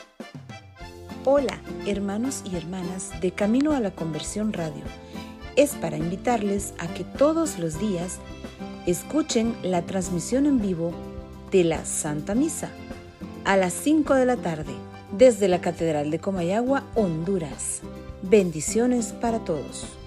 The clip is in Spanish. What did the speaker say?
Hola, hermanos y hermanas de Camino a la Conversión Radio. Es para invitarles a que todos los días escuchen la transmisión en vivo de la Santa Misa a las 5 de la tarde desde la Catedral de Comayagua, Honduras. Bendiciones para todos.